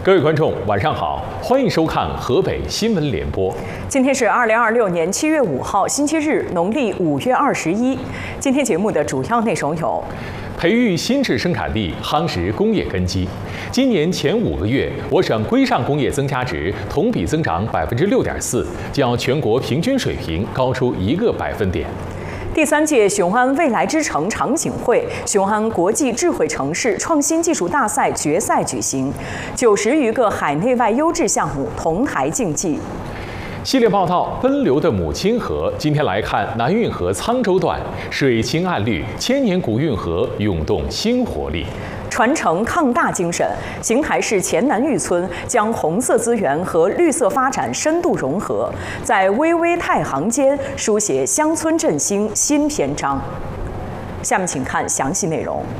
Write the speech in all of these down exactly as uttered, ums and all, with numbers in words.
各位观众，晚上好，欢迎收看河北新闻联播。 今天是二零二六年七月五号，星期日，农历五月二十一。今天节目的主要内容有： 培育新质生产力，夯实工业根基。今年前五个月，我省规上工业增加值同比增长百分之六点四，较全国平均水平高出一个百分点。 第三届雄安未来之城场景会、雄安国际智慧城市创新技术大赛决赛举行，九十余个海内外优质项目同台竞技。 系列报道《奔流的母亲河》，今天来看南运河沧州段，水清岸绿，千年古运河涌动新活力。 传承抗大精神，邢台市黔南峪村将红色资源和绿色发展深度融合，在巍巍太行间书写乡村振兴新篇章。下面请看详细内容。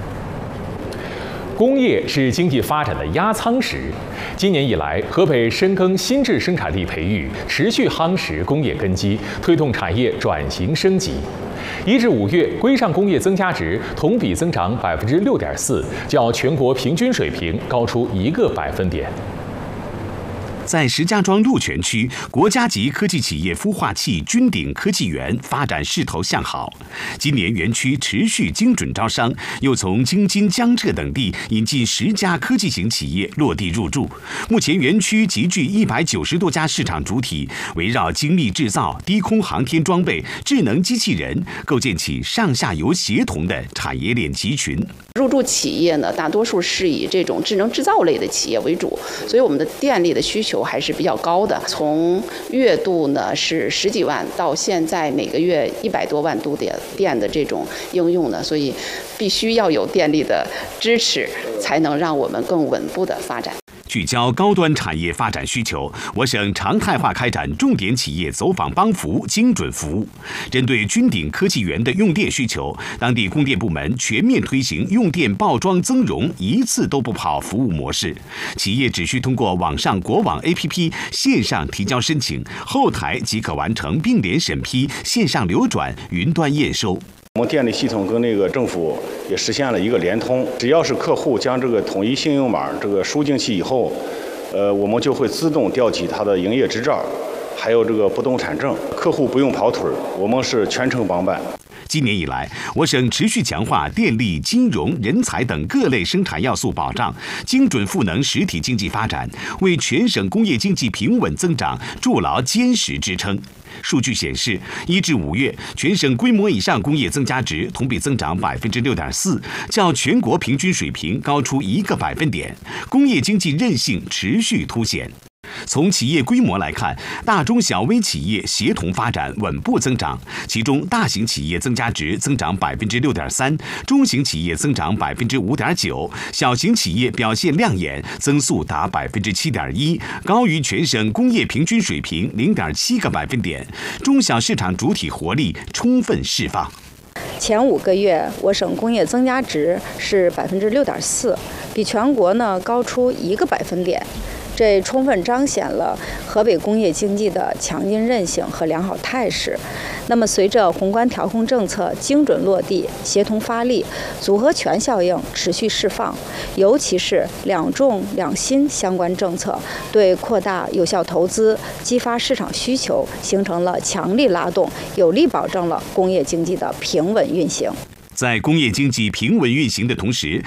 工业是经济发展的压舱石。今年以来，河北深耕新质生产力培育，持续夯实工业根基，推动产业转型升级。一至五月，规上工业增加值同比增长百分之六点四，较全国平均水平高出一个百分点。 在石家庄鹿泉区，国家级科技企业孵化器君鼎科技园发展势头向好。今年园区持续精准招商，又从京津、江浙等地引进十家科技型企业落地入驻。目前园区集聚一百九十多家市场主体，围绕精密制造、低空航天装备、智能机器人，构建起上下游协同的产业链集群。 入驻企业呢，大多数是以这种智能制造类的企业为主，所以我们的电力的需求还是比较高的。从月度呢是十几万，到现在每个月一百多万度电电的这种应用呢，所以必须要有电力的支持，才能让我们更稳步的发展。 聚焦高端产业发展需求，我省常态化开展重点企业走访帮扶、精准服务。针对君鼎科技园的用电需求，当地供电部门全面推行用电报装增容、一次都不跑服务模式。企业只需通过网上国网 A P P 线上提交申请，后台即可完成并联审批、线上流转、云端验收。 我们电力系统跟那个政府也实现了一个联通，只要是客户将这个统一信用码这个输进去以后，呃，我们就会自动调起他的营业执照，还有这个不动产证，客户不用跑腿，我们是全程帮办。 今年以来，我省持续强化电力、金融、人才等各类生产要素保障，精准赋能实体经济发展，为全省工业经济平稳增长筑牢坚实支撑。数据显示，一至五月，全省规模以上工业增加值同比增长百分之六点四，较全国平均水平高出一个百分点，工业经济韧性持续凸显。从企业规模来看，大中小微企业协同发展稳步增长，其中大型企业增加值增长百分之六点三，中型企业增长百分之五点九，小型企业表现亮眼，增速达百分之七点一，高于全省工业平均水平零点七个百分点，中小市场主体活力充分释放。 前五个月，我省工业增加值是百分之六点四，比全国呢高出一个百分点。这充分彰显了河北工业经济的强劲韧性和良好态势。那么，随着宏观调控政策精准落地、协同发力、组合拳效应持续释放，尤其是两重两新相关政策对扩大有效投资、激发市场需求形成了强力拉动，有力保证了工业经济的平稳运行。 在工业经济平稳运行的同时，